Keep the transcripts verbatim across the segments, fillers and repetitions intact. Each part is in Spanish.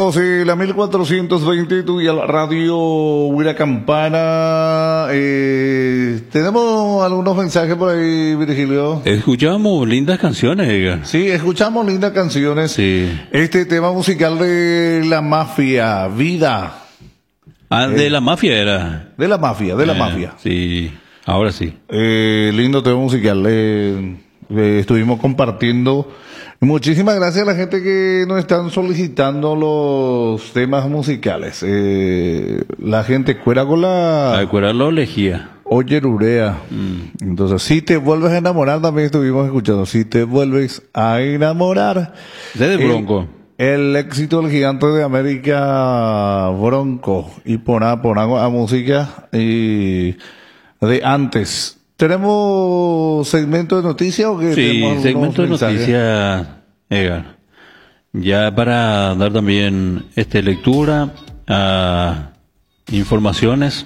Sí, la mil cuatrocientos veinte, tú y la radio Huira Campana. Eh, tenemos algunos mensajes por ahí, Virgilio. Escuchamos lindas canciones, Edgar. Sí, escuchamos lindas canciones. Sí. Este tema musical de La Mafia, Vida. Ah, de Eh, la mafia era. De La Mafia, de La Eh, Mafia. Sí, ahora sí. Eh, lindo tema musical. Eh, eh, estuvimos compartiendo. Muchísimas gracias a la gente que nos están solicitando los temas musicales. Eh, la gente cuera con la Acuérdalo, lo elegía. oyerurea. Mm. Entonces, si te vuelves a enamorar, también estuvimos escuchando. Si te vuelves a enamorar. Desde Bronco. El, el éxito del gigante de América, Bronco. Y poner, poner a música y de antes. ¿Tenemos segmento de noticias o qué? Sí, segmento de mensajes? noticias, Edgar. Ya para dar también este lectura a informaciones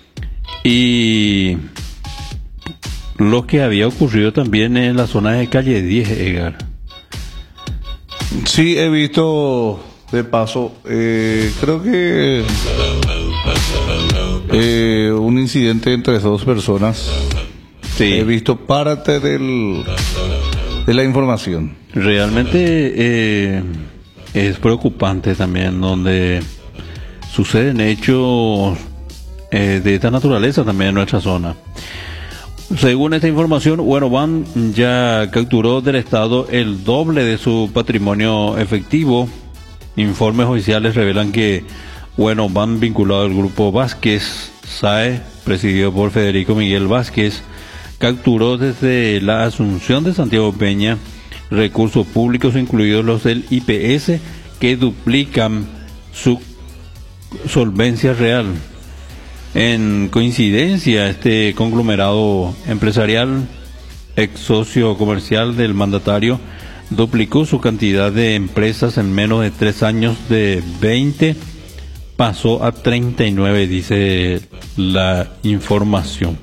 y lo que había ocurrido también en la zona de calle diez, Edgar. Sí, he visto de paso, eh, creo que eh, un incidente entre dos personas. Sí. He visto parte del, de la información. Realmente eh, es preocupante también donde suceden hechos eh, de esta naturaleza también en nuestra zona. Según esta información, Huenoban ya capturó del Estado el doble de su patrimonio efectivo. Informes oficiales revelan que Huenoban, vinculado al grupo Vázquez S A E, presidido por Federico Miguel Vázquez, capturó desde la Asunción de Santiago Peña recursos públicos, incluidos los del I P S, que duplican su solvencia real. En coincidencia, este conglomerado empresarial, ex socio comercial del mandatario, duplicó su cantidad de empresas en menos de tres años. De veinte pasó a treinta y nueve, dice la información.